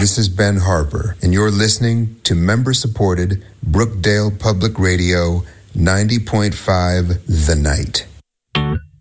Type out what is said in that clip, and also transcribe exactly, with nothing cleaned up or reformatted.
this is Ben Harper, and you're listening to member-supported Brookdale Public Radio ninety point five The Night.